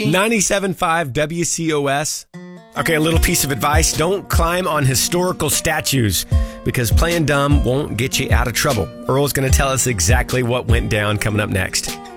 97.5 WCOS. Okay, a little piece of advice. Don't climb on historical statues because playing dumb won't get you out of trouble. Earl's going to tell us exactly what went down coming up next.